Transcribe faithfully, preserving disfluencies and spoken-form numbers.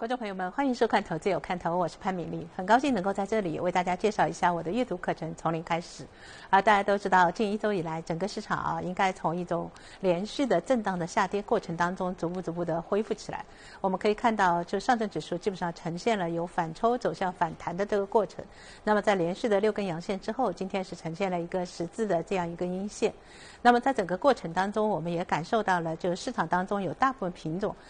观众朋友们，欢迎收看《投资有看头》，我是潘敏丽，很高兴能够在这里为大家介绍一下我的阅读课程《从零开始》。啊，大家都知道，近一周以来，整个市场啊，应该从一种连续的震荡的下跌过程当中，逐步逐步的恢复起来。我们可以看到，就上证指数基本上呈现了有反抽走向反弹的这个过程。那么在连续的六根阳线之后，今天是呈现了一个十字的这样一个阴线。那么在整个过程当中，我们也感受到了，就是市场当中有大部分品种